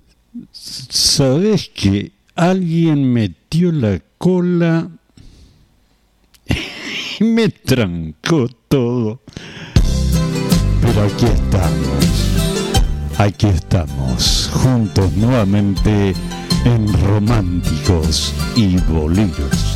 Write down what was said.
¿Sabés que alguien metió la cola y me trancó todo? Pero aquí estamos, juntos nuevamente en Románticos y Boleros.